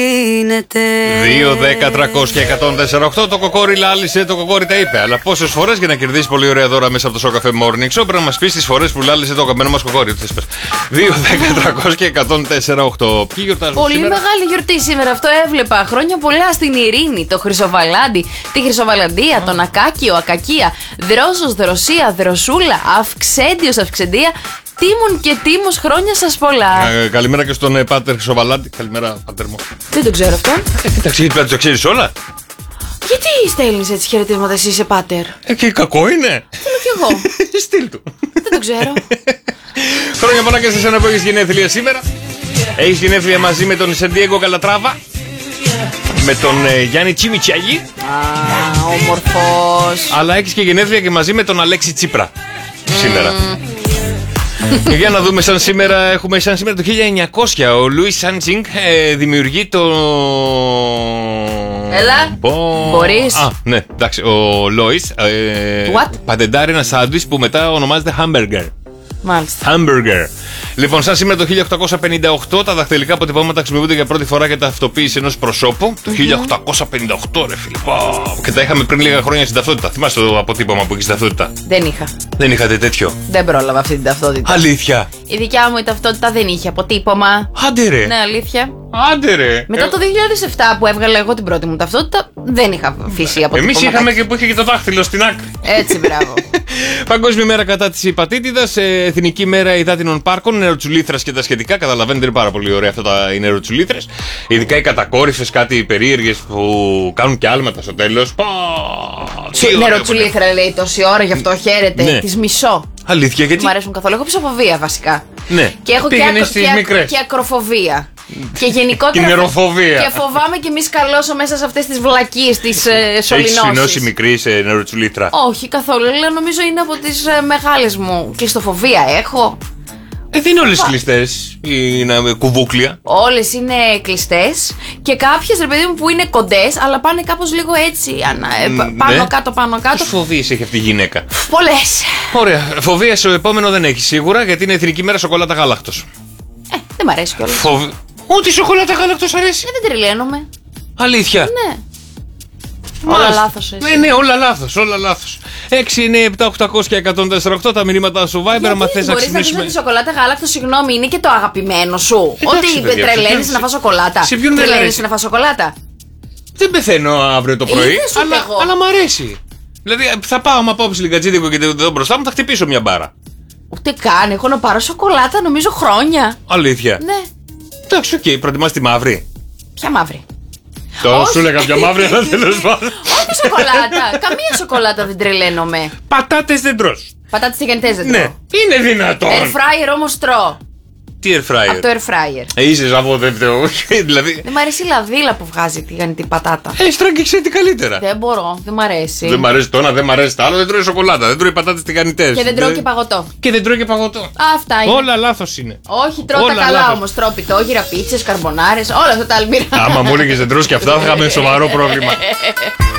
2-10-300-1048. Το κοκόρι λάλησε, το κοκόρι τα είπε. Αλλά πόσες φορές για να κερδίσει πολύ ωραία δώρα μέσα από το Show Cafe Morning Show πρέπει να μας πεις τις φορές που λάλησε το αγαπημένο μας κοκόρι. 2-10-300-1048. Ποιοι γιορτάζουν πολύ σήμερα? μεγάλη γιορτή σήμερα, αυτό έβλεπα. Χρόνια πολλά στην Ειρήνη, το Χρυσοβαλάντι, τη Χρυσοβαλαντία, τον Ακάκιο, Ακακία, Δρόσος, Δροσία, Δροσούλα, Αυξέντιος, Αυξεντία. Τίμων και Τίμος, χρόνια σας πολλά. Καλημέρα και στον Πάτερ Χρυσοβαλάντι. Καλημέρα, Πάτερ μου. Δεν το ξέρω αυτό. Κοιτάξτε, πρέπει να το ξέρεις όλα. Γιατί στέλνεις έτσι χαιρετίσματα, εσύ είσαι πάτερ? Και κακό είναι. Θέλω κι εγώ. Στείλ του. Δεν το ξέρω. Χρόνια πολλά και σε εσένα που έχεις γενέθλια σήμερα. Έχεις γενέθλια μαζί με τον Σεντιέγκο Καλατράβα, με τον Γιάννη Τσιμιτσιάγη. Όμορφος. Αλλά έχεις και γενέθλια και μαζί με τον Αλέξη Τσίπρα σήμερα. Για να δούμε, σαν σήμερα το 1900 ο Λουίς Σάντσινγκ δημιουργεί το... Έλα, μπορείς. Ναι, εντάξει, ο Λόις πατεντάρει ένα σάντουιτς που μετά ονομάζεται hamburger. Μάλιστα. Hamburger. Λοιπόν, σαν σήμερα το 1858 τα δαχτυλικά αποτυπώματα χρησιμοποιούνται για πρώτη φορά για ταυτοποίηση ενός προσώπου. Το 1858, ρε φίλε. Και τα είχαμε πριν λίγα χρόνια στην ταυτότητα. Θυμάσαι το αποτύπωμα που έχει στην ταυτότητα? Δεν είχα. Δεν είχατε τέτοιο? Δεν πρόλαβα αυτή την ταυτότητα. Αλήθεια? Η δικιά μου η ταυτότητα δεν είχε αποτύπωμα. Άντε ρε. Ναι, αλήθεια. Άντε ρε. Μετά το 2007 που έβγαλα εγώ την πρώτη μου ταυτότητα, δεν είχα αφήσει αποτύπωμα. Εμείς είχαμε και που είχε και το δάχτυλο στην άκρη. Έτσι, μπράβο. Παγκόσμια μέρα κατά της υπατήτηδας, Εθνική μέρα υδάτινων πάρκων, νεροτσουλήθρας και τα σχετικά. Καταλαβαίνετε, είναι πάρα πολύ ωραία αυτά οι νεροτσουλήθρες. Ειδικά οι κατακόρυφες, κάτι περίεργες που κάνουν και άλματα στο τέλος. Νεροτσουλήθρα λέει τόση ώρα, γι' αυτό χαίρεται. Ναι. Τις μισώ. Αλήθεια, γιατί? Μου αρέσουν καθόλου. Έχω ψοφοβία βασικά. Ναι. Και έχω και ακροφοβία. Και γενικότερα. Και νεροφοβία. Και φοβάμαι και μη σκαλώσω μέσα σε αυτές τις βλακίες της σωληνώσης. Έχεις σφινώσει μικρή σε νεροτσουλήθρα? Όχι καθόλου, αλλά νομίζω είναι από τις μεγάλες μου. Κλειστοφοβία έχω. Δεν είναι όλες κλειστές. Είναι κουβούκλια. Όλες είναι κλειστές και κάποιες, ρε παιδί μου, που είναι κοντές, αλλά πάνε κάπως λίγο έτσι. Πάνω κάτω, πάνω κάτω. Πόσες φοβίες έχει αυτή η γυναίκα? Πολλές. Ωραία. Φοβία στο επόμενο δεν έχει σίγουρα, γιατί είναι Εθνική μέρα σοκολάτα γάλακτος. Δεν μ' αρέσει κιόλας. Ούτε η σοκολάτα γάλακτος αρέσει. Δεν τρελαίνομαι. Αλήθεια? Ναι. Όλα λάθος. Ναι, όλα λάθος, όλα λάθος. 6, 9, 7, 800 και 148 τα μηνύματα σου Viber. Αν θες να μπορείς να πεις ότι η σοκολάτα γάλακτος, συγγνώμη, είναι και το αγαπημένο σου. Ότι τρελαίνεις να φας σοκολάτα. Σε ποιον τρελαίνεις να φας σοκολάτα? Δεν πεθαίνω αύριο το πρωί, αλλά μ' αρέσει. Δηλαδή θα πάω, άμα πάω ψιλικατζίδικο και δεν δω μπροστά μου, θα χτυπήσω μια μπάρα. Ούτε καν, έχω να πάρω σοκολάτα νομίζω χρόνια. Αλήθεια? Ναι. Εντάξει, οκ, προτιμάς τη μαύρη? Ποια μαύρη? Το σου έλεγα πια μαύρη, αλλά τέλος πάντων. Όχι σοκολάτα, καμία σοκολάτα δεν τρελαίνομαι. Πατάτες δεν τρως? Πατάτες τηγανιτές δεν τρώω. Ναι, είναι δυνατόν? Air fryer όμως τρώω. Τι air fryer? Από το air fryer. Είσαι ζαβοδεύτεο, δηλαδή. Δεν μ' αρέσει η λαδίλα που βγάζει τηγανιτή πατάτα. Στράγγιξε τι καλύτερα. Δεν μπορώ, δεν μ' αρέσει. Δεν μ' αρέσει το ένα, δεν μ' αρέσει το άλλο, δεν τρώει σοκολάτα, δεν τρώει πατάτες τηγανιτές. Και δεν τρώω και παγωτό. Και δεν τρώει και παγωτό. Αυτά είναι. Όλα λάθος είναι. Όχι, τρώω τα καλά όμως. Τρώω πιτόγυρα, πίτσες, καρμπονάρες, όλα αυτά τα αλμυρά. Άμα μου έλεγες δεν τρως και αυτά, θα είχαμε σοβαρό πρόβλημα.